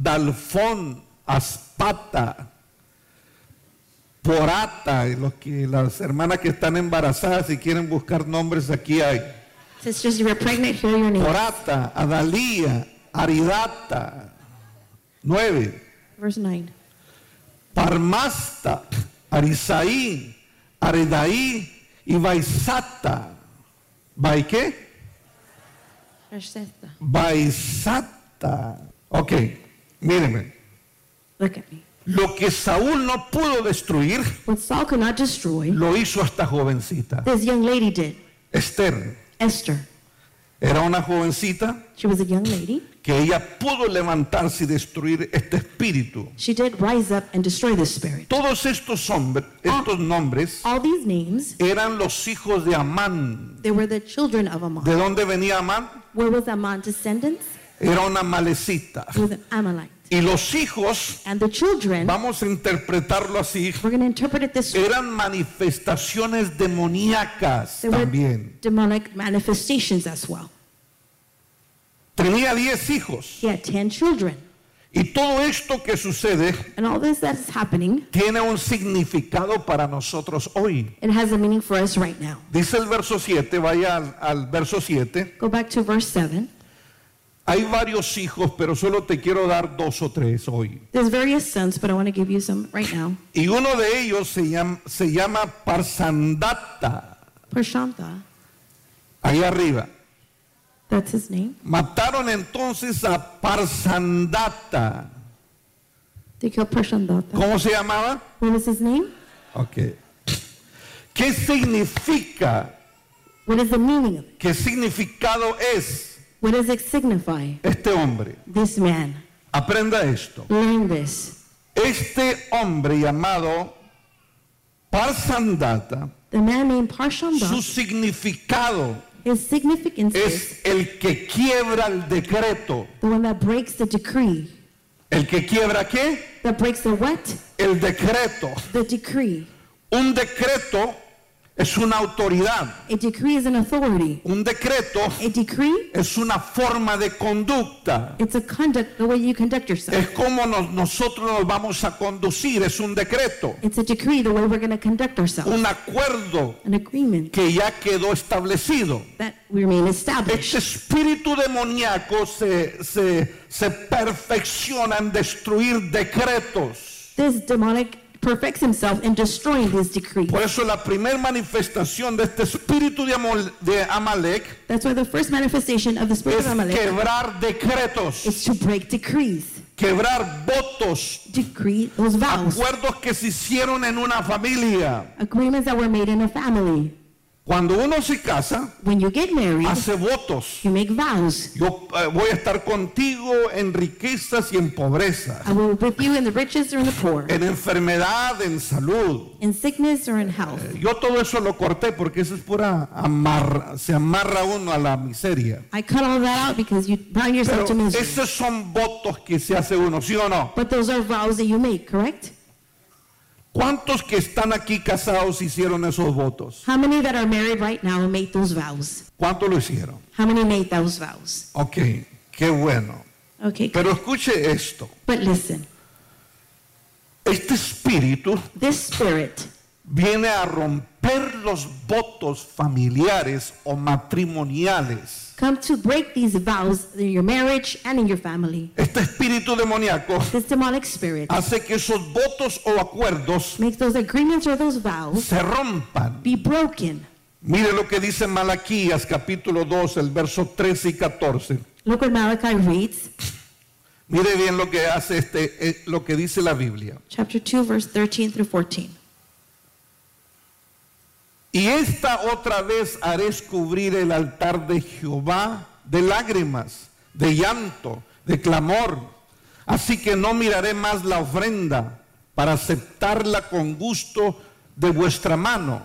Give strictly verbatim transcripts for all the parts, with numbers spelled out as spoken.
Dalfón, Aspata, Porata, y los que, las hermanas que están embarazadas y quieren buscar nombres, aquí hay. Sisters, if you're pregnant, here are your names. Porata, Adalía, Aridata. Nueve. Verse nine. Parmasta, Arisaí, Aredaí y Baisata. ¿Bai qué? Receta. Baisata. Ok, mírenme. Look at me. Lo que Saúl no pudo destruir, What Saul could not destroy, lo hizo esta jovencita. this young lady did. Esther Esther. era una jovencita She was a young lady. que ella pudo levantarse y destruir este espíritu. She did rise up and destroy this spirit. Todos estos hombres, estos nombres, All these names, eran los hijos de Amán. they were the children of Ammon. ¿De dónde venía Amán? Where was Ammon's descendants? Era una malecita. He was an Amalite. Y los hijos, And the children, vamos a interpretarlo así, we're going to interpret it this way. eran manifestaciones demoníacas They were también. demonic manifestations as well. Tenía diez hijos. He had ten children. Y todo esto que sucede And all this that is happening, tiene un significado para nosotros hoy. it has a meaning for us right now. Dice el verso siete, vaya al, al verso siete. Go back to verse seven. Hay varios hijos, pero solo te quiero dar dos o tres hoy. There's various sons, but I want to give you some right now. Y uno de ellos se llama, se llama Parsandata. Prashanta, Ahí arriba. that's his name. Mataron entonces a Parsandata. They killed Prashandata. ¿Cómo se llamaba? What was his name? Ok. ¿Qué significa? What is the meaning of it? ¿Qué significado es What does it signify? este hombre? This man. Aprenda esto. Learn this. Este hombre llamado Parsandata, The man named su Parshanda, significado his significance is es el que quiebra el decreto. the one that breaks the decree. ¿El que quiebra qué? That breaks the what? El decreto. The decree. Un decreto es una autoridad. A decree is an authority. Un decreto A decree, es una forma de conducta. it's a conduct, the way you conduct yourself. Es como nos- nosotros nos vamos a conducir, es un decreto. It's a decree, the way we're going to conduct ourselves. Un acuerdo An agreement que ya quedó establecido. that we remain established. Este espíritu demoníaco se, se, se perfecciona en destruir decretos. This demonic perfects himself in destroying these decrees. Por eso la primera manifestación de este espíritu de, Amol- de Amalek That's why the first manifestation of the spirit es of Amalek quebrar decretos, is to break decrees. quebrar votos, Decree those vows. acuerdos que se hicieron en una familia. Agreements that were made in a family. Cuando uno se casa, When you get married, hace votos. you make vows. Yo eh, voy a estar contigo en riquezas y en pobreza, I will be with you in the riches or in the poor, en enfermedad, en salud. in sickness or in health. Yo todo eso lo corté porque eso es pura amarra, se amarra uno a la miseria. I cut all that out because you bind yourself Pero to misery. esos son votos que se hace uno, ¿sí o no? But those are vows that you make, correct? ¿Cuántos que están aquí casados hicieron esos votos? How many that are married right now made those vows? ¿Cuántos lo hicieron? How many made those vows? Ok, qué bueno. Okay, Pero escuche esto. but listen. Este espíritu This spirit viene a romper los votos familiares o matrimoniales. come to break these vows in your marriage and in your family. Este espíritu demoníaco This demonic spirit hace que esos votos o acuerdos makes those agreements or those vows se rompan. be broken. Mire lo que dice Malaquías capítulo dos, el verso trece y catorce. Look what Malachi reads, Mire bien lo que hace este, eh, lo que dice la Biblia. chapter two, verse thirteen through fourteen. Y esta otra vez haré cubrir el altar de Jehová de lágrimas, de llanto, de clamor. Así que no miraré más la ofrenda para aceptarla con gusto de vuestra mano.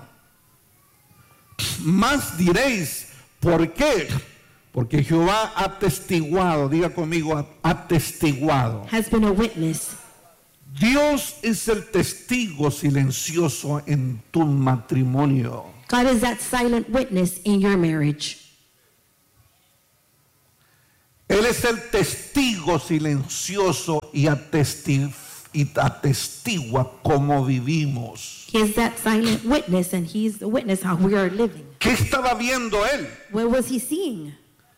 Más diréis, ¿por qué? Porque Jehová ha testiguado, diga conmigo, ha atestiguado. Has been a witness. Dios es el testigo silencioso en tu matrimonio. God is that silent witness in your marriage. Él es el testigo silencioso y, atesti- y atestigua cómo vivimos. He is that silent witness, and he's the witness how we are living. ¿Qué estaba viendo él? What was he seeing?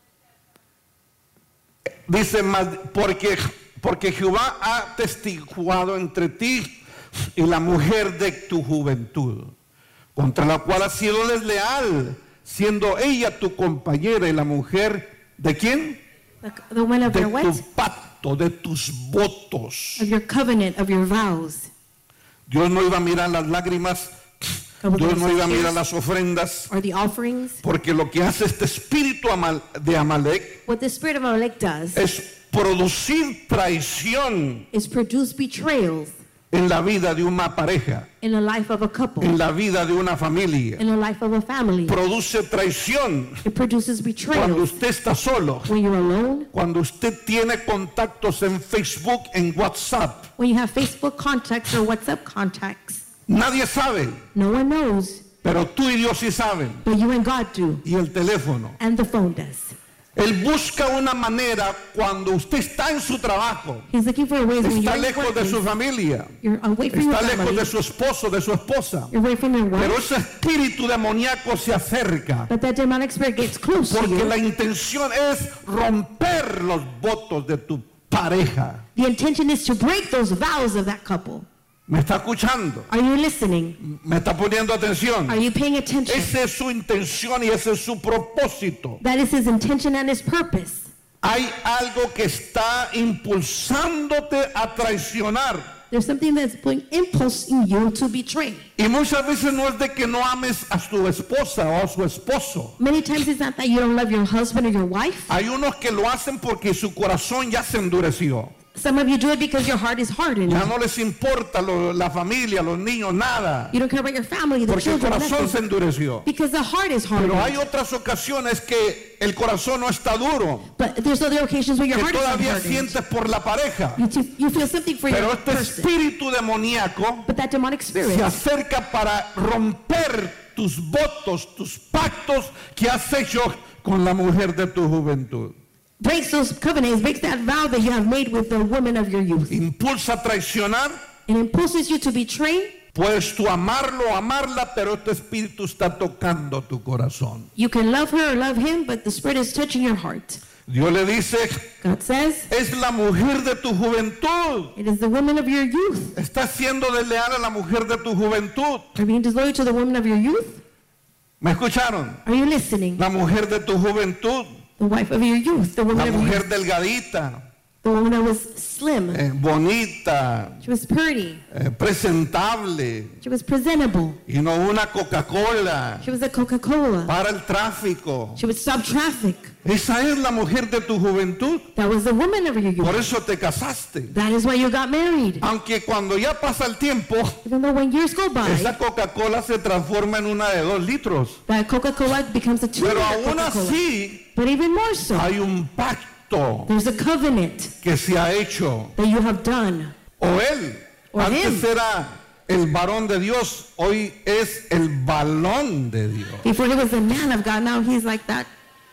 Dice, porque, porque Jehová ha testiguado entre ti y la mujer de tu juventud, contra la cual has sido desleal, siendo ella tu compañera y la mujer de quién? The, the one of De your what? tu pacto, de tus votos. Of your covenant, of your vows. Dios no iba a mirar las lágrimas, Dios no iba a mirar las ofrendas, Or the offerings. porque lo que hace este espíritu amal- de Amalek What the spirit of Amalek does es producir traición is produce betrayals en la vida de una pareja, in the life of a couple, en la vida de una familia. in the life of a family. Produce traición It produces cuando betrayals usted está solo, when you're alone, cuando usted tiene contactos en Facebook, en WhatsApp. when you have Facebook contacts or WhatsApp contacts. Nadie sabe, No one knows, pero tú y Dios sí saben. but you and God do, Y el teléfono. and the phone does. Él busca una manera cuando usted está en su trabajo, He's looking for ways when está you're lejos de su working, familia, you're away from your está lejos family, de su esposo, de su esposa. you're away from your Pero wife, ese espíritu demoníaco se acerca but that demonic spirit gets close to porque you. la intención es romper los votos de tu pareja. The intention is to break those vows of that couple. ¿Me está escuchando? Are you listening? ¿Me está poniendo atención? Are you paying attention? Esa es su intención y ese es su propósito. That is his intention and his purpose. Hay algo que está impulsándote a traicionar. There's something that's putting impulse in you to betray. Y muchas veces no es de que no ames a tu esposa o a su esposo. Many times it's not that you don't love your husband or your wife. Hay unos que lo hacen porque su corazón ya se endureció. Some of you do it because your heart is hardened. Ya no les importa lo- la familia, los niños, nada. You don't care about your family, the Porque el children, corazón se nothing. endureció. Because the heart is Pero hay hardened. otras ocasiones que el corazón no está duro. But there's other occasions where your Que heart is not todavía hardened. sientes por la pareja. You, t- you feel something for Pero your este person. espíritu demoníaco But that demonic spirit se acerca para romper tus votos, tus pactos que has hecho con la mujer de tu juventud. breaks those covenants, breaks that vow that you have made with the woman of your youth. Impulsa a traicionar. It impulses you to betray. Puedes tú amarlo o amarla, pero este espíritu está tocando tu corazón. You can love her or love him, but the spirit is touching your heart. Dios le dice, God says, es la mujer de tu juventud. it is the woman of your youth. Estás siendo desleal a la mujer de tu juventud. Are you being disloyal to the woman of your youth? ¿Me escucharon? Are you listening? La mujer de tu juventud. The wife of your youth, the La woman of your mujer youth, delgadita, the woman that was slim. eh, bonita, She was pretty. eh, presentable. She was presentable. Y no una Coca-Cola She was a Coca-Cola. para el tráfico. She would stop traffic. Esa es la mujer de tu juventud. That was the woman of your Por youth. eso te casaste. That is why you got married. Aunque cuando ya pasa el tiempo, Even though when years go by, esa Coca-Cola se transforma en una de dos litros. that Coca-Cola becomes a two-liter Pero aún Coca-Cola. así, But even more so, hay un pacto there's a covenant que se ha hecho. that you have done. O él, O antes him. era el varón de Dios, hoy es el balón de Dios. Before he was the man of God, now he's like that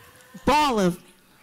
ball of.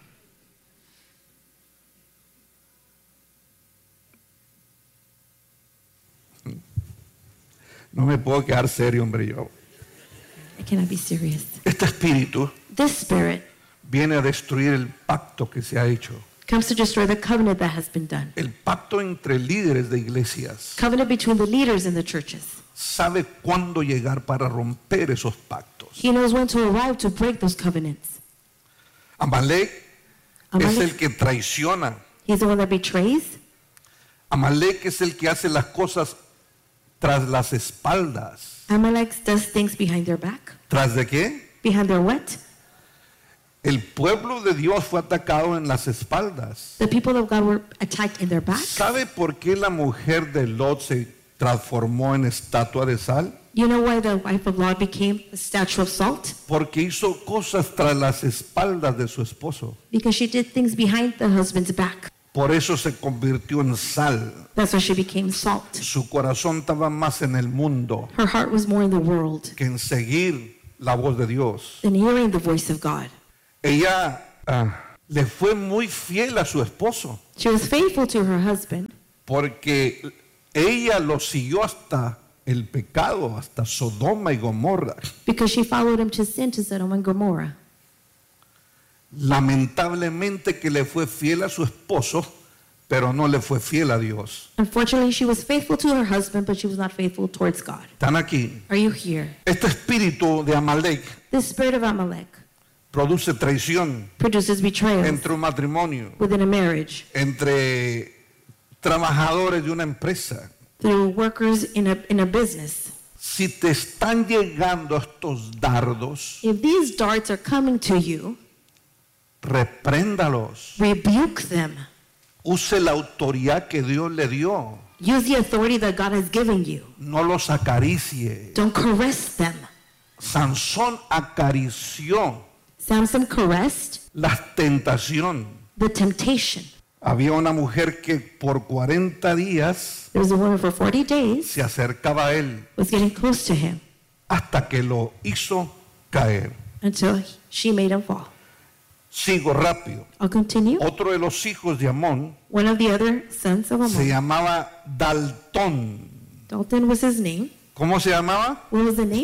No me puedo quedar serio, hombre, yo. I cannot be serious. Este espíritu This spirit viene a destruir el pacto que se ha hecho. comes to destroy the covenant that has been done. El pacto entre líderes de iglesias. Covenant between the leaders in the churches. Sabe cuándo llegar para romper esos pactos. He knows when to arrive to break those covenants. Amalek es Amalek, el que traiciona. he's the one that betrays. Amalek es el que hace las cosas tras las espaldas. Amalek does things behind their back. ¿Tras de qué? Behind their what? El pueblo de Dios fue atacado en las espaldas. The people of God were attacked in their back. ¿Sabe por qué la mujer de Lot se transformó en estatua de sal? You know why the wife of Lot became the statue of salt? Porque hizo cosas tras las espaldas de su esposo. Because she did things behind the husband's back. Por eso se convirtió en sal. That's why she became salt. Su corazón estaba más en el mundo Her heart was more in the world que en seguir la voz de Dios. than hearing the voice of God. Ella ah, le fue muy fiel a su esposo, She was faithful to her husband porque ella lo siguió hasta el pecado, hasta Sodoma y Gomorra. because she followed him to sin, to Sodom and Gomorrah. Lamentablemente que le fue fiel a su esposo, pero no le fue fiel a Dios. Unfortunately, she was faithful to her husband, but she was not faithful towards God. ¿Están aquí? Are you here? Este espíritu de Amalek The spirit of Amalek produce traición produces betrayal entre un matrimonio, within a marriage, entre trabajadores de una empresa. through workers in a, in a business. Si te están llegando estos dardos, If these darts are coming to you, repréndalos. rebuke them. Use la autoridad que Dios le dio. Use the authority that God has given you. No los acaricie. Don't caress them. Sansón acarició Samson caressed la tentación. the temptation. Había una mujer que por cuarenta días There was a woman for forty days se acercaba a él was getting close to him hasta que lo hizo caer. until she made him fall. Sigo rápido. I'll continue. Otro de los hijos de Amón One of the other sons of se Ammon, llamaba Daltón. Dalton was his name. ¿Cómo se llamaba? What was the name?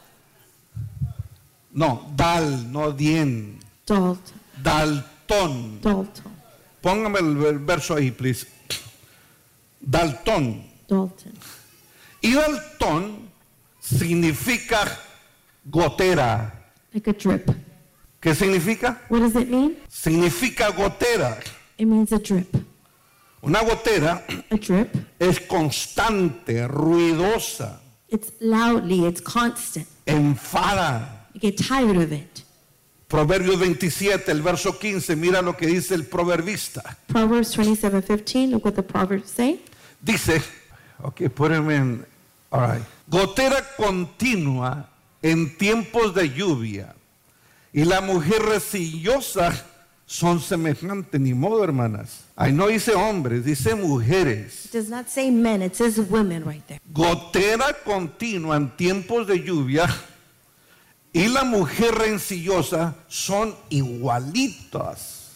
No, Dal, no Dien. Dalton. Daltón. Dalton. Póngame el ver- verso ahí, please. Daltón. Dalton. Y Daltón significa gotera. Like a drip. ¿Qué significa? What does it mean? Significa gotera. It means a drip. Una gotera A drip. es constante, ruidosa, It's loudly, it's constant. enfada. You get tired of it. Proverbios veintisiete, el verso quince, mira lo que dice el proverbista. Proverbs twenty-seven fifteen, look what the Proverbs say. Dice, ok, put him in, all right. Gotera continua en tiempos de lluvia y la mujer resillosa son semejantes, ni modo, hermanas. Ahí no dice hombres, dice mujeres. It does not say men, it says women right there. Gotera continua en tiempos de lluvia y la mujer rencillosa son igualitas.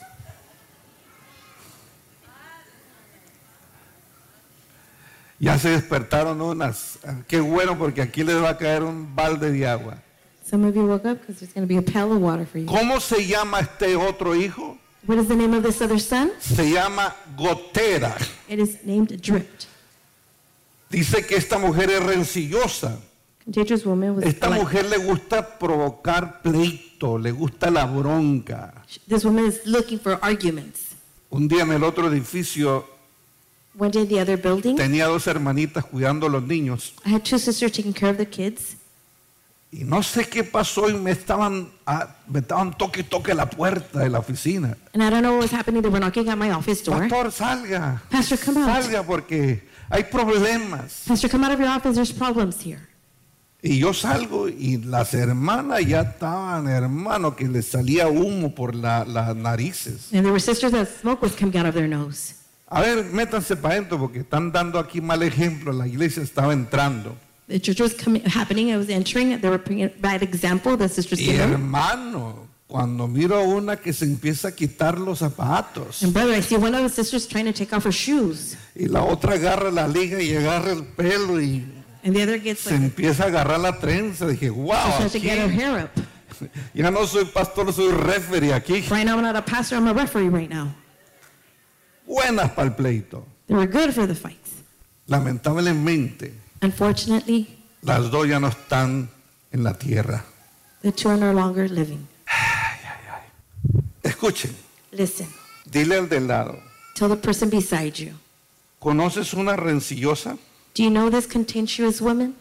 Ya se despertaron unas. Qué bueno, porque aquí les va a caer un balde de agua. Some of you woke up because there's going to be a pail of water for you. ¿Cómo se llama este otro hijo? What is the name of this other son? Se llama Gotera. It is named Dripped. Dice que esta mujer es rencillosa. Contagious woman was Esta like, mujer le gusta provocar pleito, le gusta la bronca. this woman is looking for arguments. Un día en el otro edificio One day the other building, tenía dos hermanitas cuidando a los niños I had two sisters taking care of the kids. y no sé qué pasó y me estaban, ah, me estaban toque y toque la puerta de la oficina. And I don't know what was happening. They were knocking at my office door. Pastor, salga. Pastor, come out. Salga porque hay problemas. Pastor, come out of your office. There's problems here. Y yo salgo y las hermanas ya estaban, hermano, que les salía humo por la- las narices. And there were sisters that smoke was coming out of their nose. A ver, métanse para adentro porque están dando aquí mal ejemplo. La iglesia estaba entrando. The church was coming, happening. I was entering. They were bringing a bad example. The sisters Y gave them. hermano, cuando miro a una que se empieza a quitar los zapatos And brother, I see one of the sisters trying to take off her shoes. y la otra agarra la liga y agarra el pelo y And the other gets se like, empieza a agarrar la trenza. Dije, wow, she tries to aquí, get her hair up. ya no soy pastor, soy referee aquí. Right now, I'm not a pastor. I'm a referee right now. Buenas para el pleito. They were good for the fights. Lamentablemente, Unfortunately, las dos ya no están en la tierra. the two are no longer living. Escuchen, Listen, dile al del lado, tell the person beside you. ¿conoces una rencillosa? Do you know this contentious woman?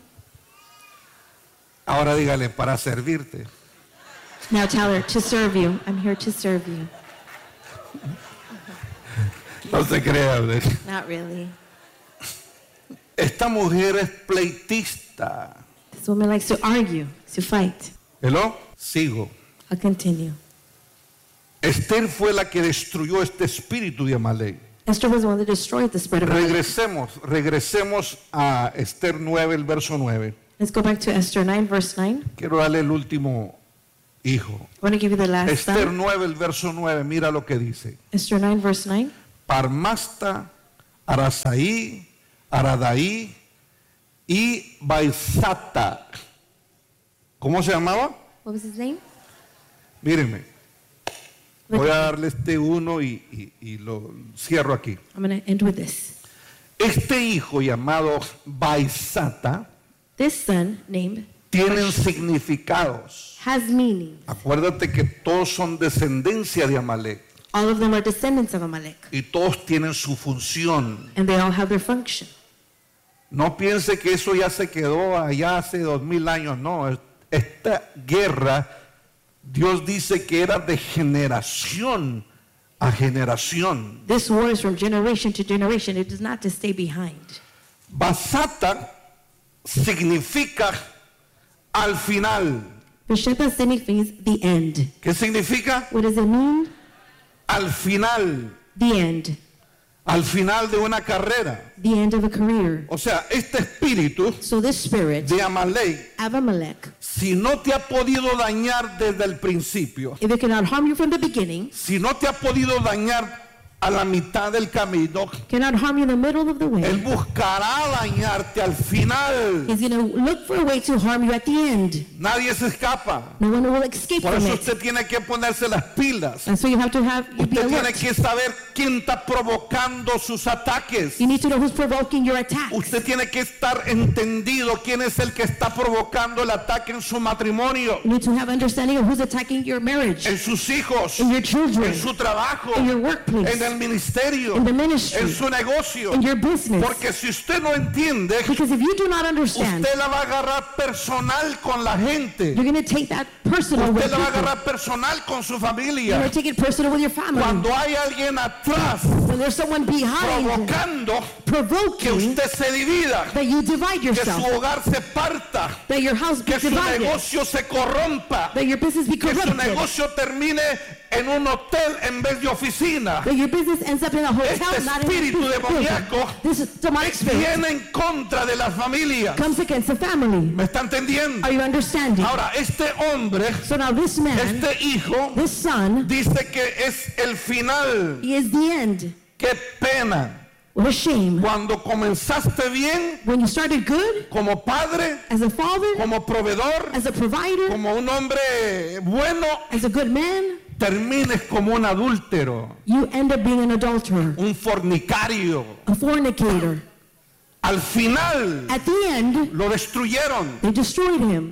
Ahora dígale, para servirte. Now tell her to serve you. I'm here to serve you. No se crea. ¿verdad? Not really. Esta mujer es pleitista. This woman likes to argue, to fight. ¿Hello? Sigo. I'll continue. Esther fue la que destruyó este espíritu de Amalek. Esther was the one that destroyed the spirit of Amalek. Regresemos, regresemos a Esther nueve, el verso nueve. Let's go back to Esther nine, verse nine. Quiero darle el último hijo. I want to give you the last Esther son. nueve, el verso nueve, mira lo que dice. Esther nine, verse nine. Parmasta, Arasaí, Aradaí y Baisata. ¿Cómo se llamaba? What was his name? Mírenme. Voy a darle este uno y, y, y lo cierro aquí. I'm going to end with this. Este hijo llamado Baisata This son named tienen significados. has meaning. Acuérdate que todos son descendencia de Amalek All of them are descendants of Amalek, y todos tienen su función. and they all have their function. No piense que eso ya se quedó allá hace dos mil años. No, esta guerra Dios dice que era de generación a generación. This war is from generation to generation. It is not to stay behind. Basata significa al final. Besheba signifies the end. ¿Qué significa? What does it mean? Al final. The end. Al final de una carrera. The end of a career. O sea, este espíritu So this spirit de Amalek, of Amalek, si no te ha podido dañar desde el principio, if it cannot harm you from the beginning, si no te ha podido dañar a la mitad del camino, cannot harm you in the middle of the way, él buscará dañarte al final. he's going to look for a way to harm you at the end. Nadie se escapa. No one will escape Por from eso it. usted tiene que ponerse las pilas. And so you have to have, you be Usted tiene alert. que saber quién está provocando sus ataques. You need to know who's provoking your attack. Usted tiene que estar entendido quién es el que está provocando el ataque en su matrimonio, You need to have understanding of who's attacking your marriage, en sus hijos, in your children, en su trabajo, in your en workplace, el ministerio, in the ministry, en su negocio. in your business. Porque si usted no entiende, Because if you do not understand, usted la va a agarrar personal con la gente. you're going to take that personal with Usted la va a people. agarrar personal con su You're familia. going to take it personal with your family. Cuando hay alguien atrás When there's someone behind provocando que provoking usted se divida, that you divide que su yourself, hogar se parta, that your house be que su divided, negocio se corrompa, that your business be que su corrupted, negocio termine en un hotel en vez de oficina. that your business ends up in a hotel, Este not in a espíritu building. demoníaco This demonic spirit viene en contra de las familias. comes against the family. ¿Me está entendiendo? Are you understanding? Ahora, este hombre, So now this man, este hijo, this son, dice que es el final. he is the end. Qué pena. What a shame. Cuando comenzaste bien When you started good, como padre, as a father, como proveedor, as a provider, como un hombre bueno, as a good man, termines como un adúltero, you end up being an adulterer, un fornicario. a fornicator. Al final At the end, lo destruyeron. they destroyed him.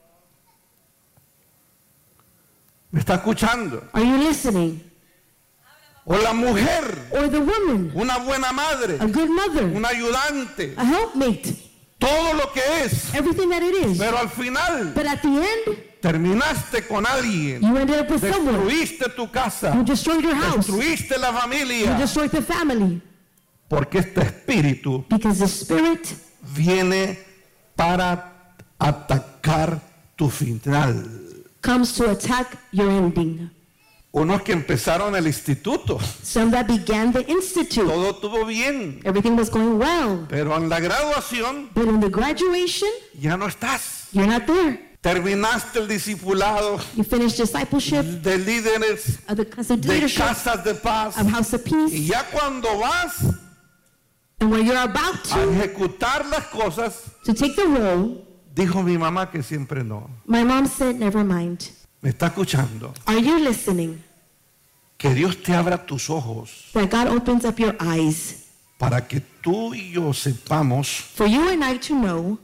¿Me está escuchando? Are you listening? O la mujer, Or the woman, una buena madre, a good mother, un ayudante, a helpmate, todo lo que es. everything that it is. Pero al final But at the end, terminaste con alguien, you ended up with someone. destruiste tu casa, You destroyed your house. destruiste la You familia, destroyed the family. porque este espíritu Because the spirit viene para atacar tu final. comes to attack your ending. Unos que empezaron el instituto, Some that began the institute, todo estuvo bien, everything was going well. pero en la graduación But in the graduation, ya no estás. you're not there. Terminaste el discipulado You finished discipleship de líderes of the of de leadership casas de paz, of House of y Peace. ya cuando vas And when you're about a to, ejecutar las cosas, to take the role, dijo mi mamá que siempre no. my mom said, never mind. ¿Me está escuchando? Are you listening? Que Dios te abra tus ojos That God opens up your eyes para que tú y yo sepamos for you and I to know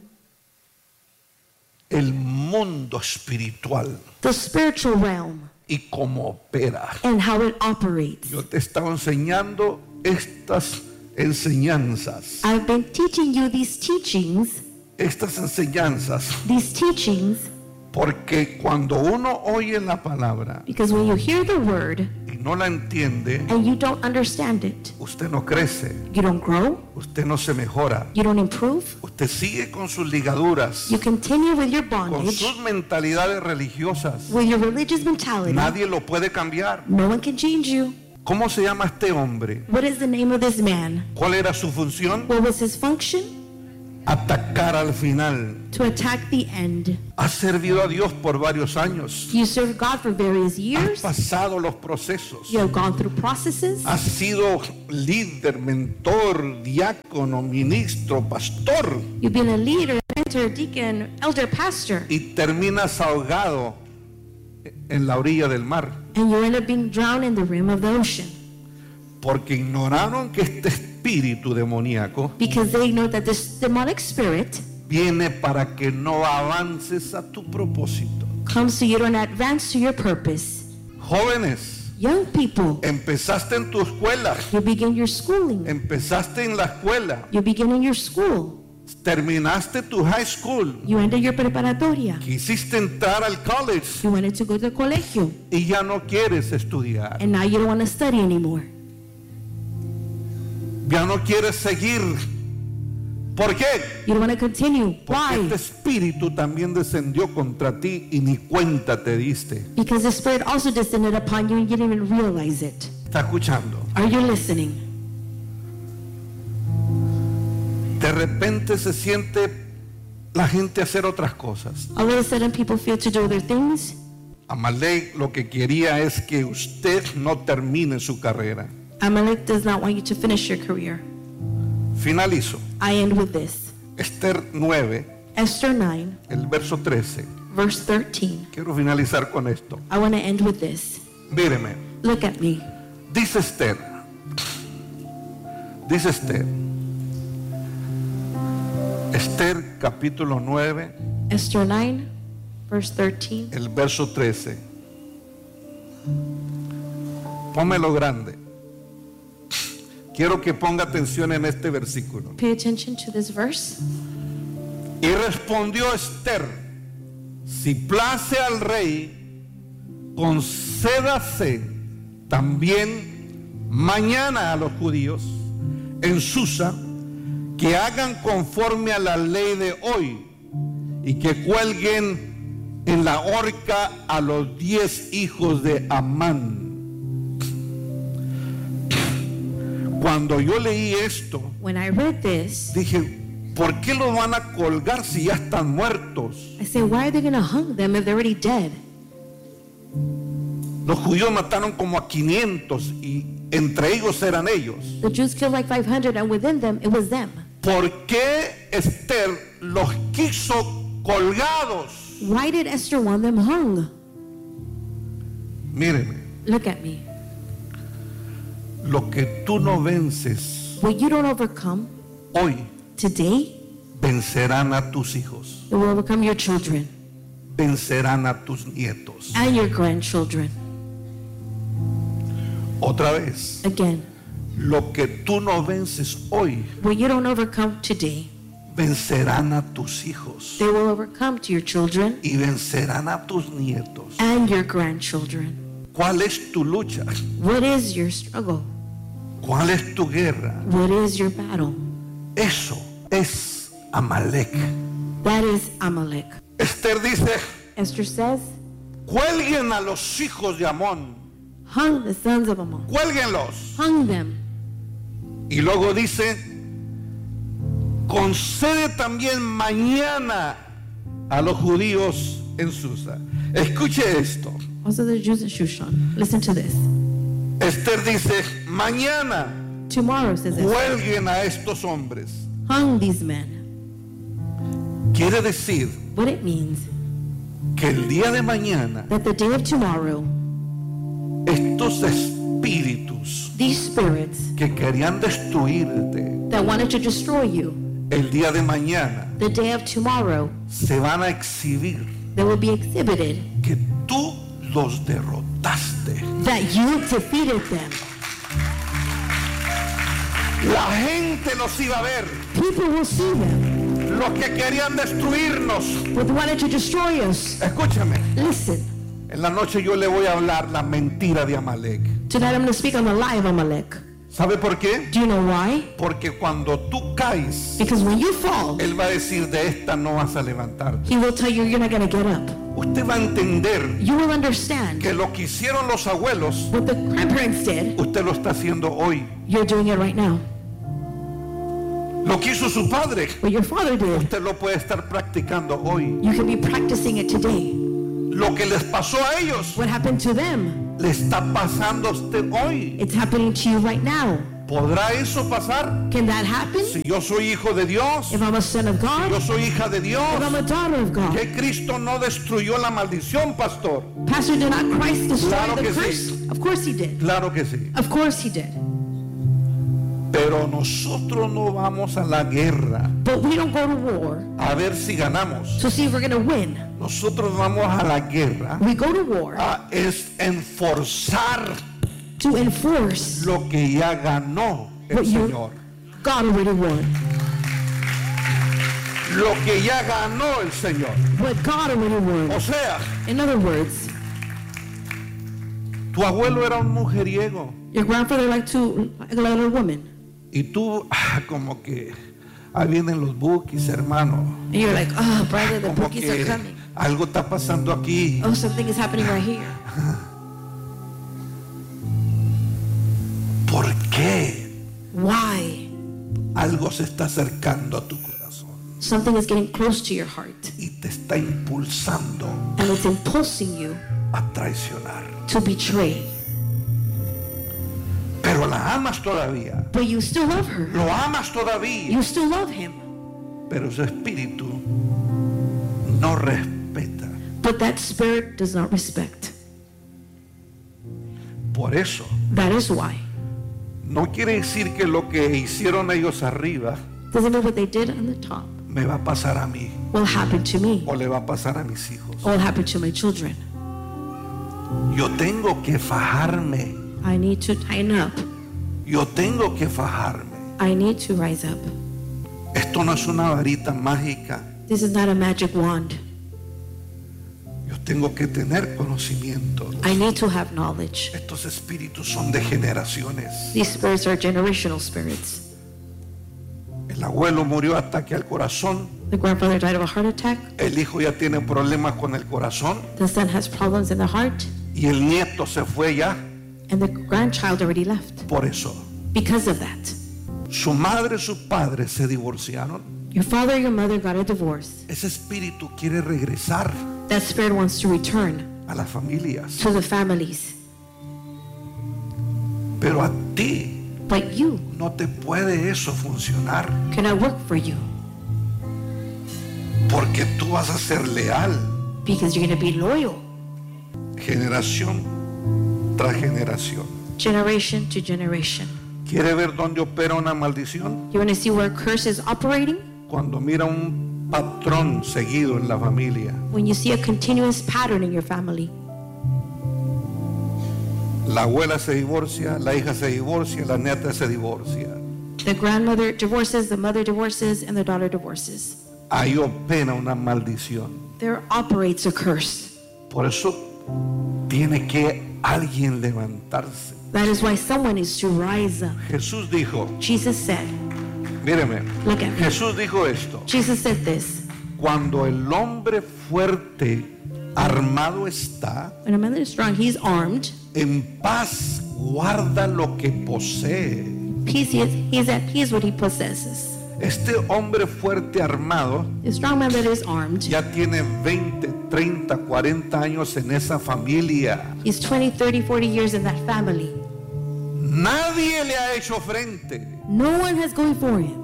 el mundo espiritual the spiritual realm y cómo opera. and how it operates. Yo te estaba enseñando estas enseñanzas, I've been teaching you these teachings, estas enseñanzas, these teachings, porque cuando uno oye la palabra because when you hear the word y no la entiende, and you don't understand it, usted no crece, you don't grow, usted no se mejora, you don't improve, usted sigue con sus ligaduras, you continue with your con bondage, sus mentalidades religiosas. with your religious mentality. Nadie lo puede cambiar. No one can change you. ¿Cómo se llama este hombre? What is the name of this man? ¿Cuál era su función? What was his function? atacar al final. to attack the end. Has servido a Dios por varios años. You served God for various Has years. pasado los procesos. You have gone through processes. Has sido líder, mentor, diácono, ministro, pastor. You've been a leader, mentor, deacon, elder, pastor. Y terminas ahogado en la orilla del mar. And you end up being drowned in the rim of the ocean. Porque ignoraron que este espíritu demoníaco Because they know that this demonic spirit viene para que no avances a tu propósito. comes so you don't advance to your purpose. Jóvenes, Young people, empezaste en tu escuela, you begin your schooling. empezaste en la escuela, You begin in your school. terminaste tu high school, You enter your preparatoria. quisiste entrar al college You wanted to go to the colegio. y ya no quieres estudiar, And now you don't want to study anymore. ya no quieres seguir. ¿Por qué? You don't want to continue. Porque este Why? espíritu también descendió contra ti y ni cuenta te diste. Because the spirit also descended upon you and you didn't even realize it. ¿Está escuchando? Are you listening? De repente se siente la gente hacer otras cosas. All of a sudden people feel to do other things. Amalek lo que quería es que usted no termine su carrera. Amalek does not want you to finish your career. Finalizo. I end with this. Esther nueve, Esther nine, el verso trece. verse thirteen. Quiero finalizar con esto. I want to end with this. Míreme. Look at me. Dice Esther. Dice Esther. Esther capítulo nueve, Esther nine, verse thirteen. el verso trece. Pómelo grande. Quiero que ponga atención en este versículo. Pay attention to this verse. Y respondió Esther: si place al rey, concédase también mañana a los judíos en Susa que hagan conforme a la ley de hoy y que cuelguen en la horca a los diez hijos de Amán. Cuando yo leí esto, When I read this, dije, ¿por qué los van a colgar si ya están muertos? I say, why are they going to hang them if they're already dead? Los judíos mataron como a quinientos y entre ellos eran ellos. The Jews killed like five hundred, and within them, it was them. ¿Por qué Esther los quiso colgados? Why did Esther want them hung? Mírenme, Look at me. lo que tú no vences What you don't overcome hoy, today, vencerán a tus hijos, it will overcome your children vencerán a tus nietos. and your grandchildren. Otra vez, Again, lo que tú no vences hoy, what you don't overcome today, vencerán a tus hijos they will overcome to your children y vencerán a tus nietos. and your grandchildren. ¿Cuál es tu lucha? What is your struggle? ¿Cuál es tu guerra? What is your battle? Eso es Amalek. That is Amalek. Esther dice, Esther says, cuelguen a los hijos de Amón, hung the sons of Ammon. cuélguenlos. Hung them. Y luego dice, concede también mañana a los judíos en Susa. Escuche esto. Also the Jews in Shushan. Listen to this. Esther dice, mañana Tomorrow, says Esther, cuelguen a estos hombres. hung these men. Quiere decir What it means, que el día de mañana that the day of tomorrow, estos espíritus these spirits que querían destruirte, that wanted to destroy you, el día de mañana the day of tomorrow, se van a exhibir they will be exhibited que tú los derrotaste. that you defeated them. La gente los iba a ver. People will see them. Los que querían destruirnos. But wanted to destroy us. Escúchame. Listen, En la noche yo le voy a hablar la mentira de Amalek. tonight I'm going to speak on the lie of Amalek. ¿Sabe por qué? Do you know why? Porque cuando tú caes, Because when you fall, él va a decir, de esta no vas a levantarte. he will tell you you're not going to get up. Usted va a entender You will understand que lo que hicieron los abuelos, what the grandparents did, usted lo está haciendo hoy. you're doing it right now. Lo que hizo su padre, what your father did, usted lo puede estar practicando hoy. you can be practicing it today. Lo que les pasó a ellos, What happened to them, le está pasando a usted hoy. it's happening to you right now. ¿Podrá eso pasar? Can that happen? Si yo soy hijo de Dios, If I'm a son of God, yo soy hija de Dios, if I'm a daughter of God. que Cristo no destruyó la maldición, pastor. Pastor, did not Christ destroy Claro the que curse? sí. Of course he did. Claro que sí. Of course he did. Pero nosotros no vamos a la guerra But we don't go to war a ver si ganamos. to see if we're going to win. Nosotros vamos a la guerra We go to war a es enforzar to enforce lo que ya ganó el what you Señor. God already won. Lo que ya ganó el Señor. What God already won. O sea, In other words, tu abuelo era un mujeriego your grandfather liked to like a little woman. y tú ah, como que ahí vienen los bookies, hermano. And you're like, oh, brother, the Como bookies are que coming. algo está pasando aquí. Oh, something is happening right here. ¿Por qué Why? algo se está acercando a tu corazón Something is getting close to your heart. y te está impulsando And it's impulsing you a traicionar? to betray. Pero la amas todavía, But you still love her. lo amas todavía, You still love him. pero su espíritu no respeta. But that spirit does not respect. Por eso, That is why. no quiere decir que lo que hicieron ellos arriba Doesn't mean what they did on the top me va a pasar a mí will happen to me o le va a pasar a mis hijos. or will happen to my children. Yo tengo que fajarme, I need to tighten up. yo tengo que fajarme. I need to rise up. Esto no es una varita mágica. This is not a magic wand. Yo tengo que tener conocimiento. I need to have knowledge. Estos espíritus son de generaciones. These spirits are generational spirits. El abuelo murió de ataque al corazón. The grandfather died of a heart attack. El hijo ya tiene problemas con el corazón. The son has problems in the heart. Y el nieto se fue ya. And the grandchild already left. Por eso, Because of that, su madre y su padre se divorciaron. your father and your mother got a divorce. Ese espíritu quiere regresar That spirit wants to return a las familias. to the families. Pero a ti But you no te puede eso funcionar. cannot work for you Porque tú vas a ser leal. because you're going to be loyal Generación tras generación. generation to generation. ¿Quiere ver dónde opera una maldición? You want to see where curse is operating? Cuando mira un patrón seguido en la familia. When you see a continuous pattern in your family. La abuela se divorcia, la hija se divorcia, la nieta se divorcia. The grandmother divorces, the mother divorces, and the daughter divorces. Ahí opera una maldición. There operates a curse. Por eso tiene que alguien levantarse. That is why someone is to rise up. Jesús dijo, Jesus said, míreme, look at me. Jesús dijo esto. Jesus said this. Cuando el hombre fuerte armado está, When a man is strong, he's armed. en paz guarda lo que posee. Peace, he is, he is at peace what he possesses. Este hombre fuerte armado The strong man that is armed, ya tiene veinte, treinta, cuarenta años en esa familia. he's twenty, thirty, forty years in that family. Nadie le ha hecho frente. No one has going for him.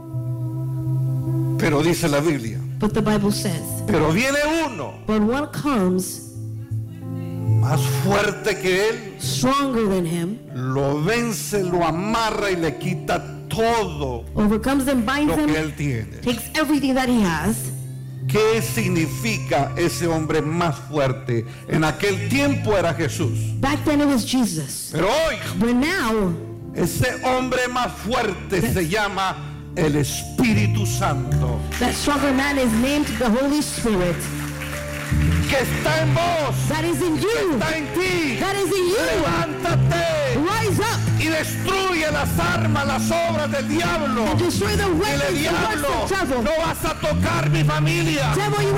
Pero dice la Biblia, But the Bible says, pero viene uno but one comes más fuerte que él, stronger than him, lo vence, lo amarra y le quita todo overcomes them, binds lo que them, él tiene. takes everything that he has. ¿Qué significa ese hombre más fuerte? En aquel tiempo era Jesús. Back then it was Jesus. Pero hoy But now, ese hombre más fuerte se llama el Espíritu Santo, that stronger man is named the Holy Spirit. que está en vos, That is in you. está en ti. That is in you. Levántate Rise up y destruye las armas, las obras del diablo. and destroy the Dile, weapons, the diablo, works of the devil. no vas a tocar mi familia. Devil, you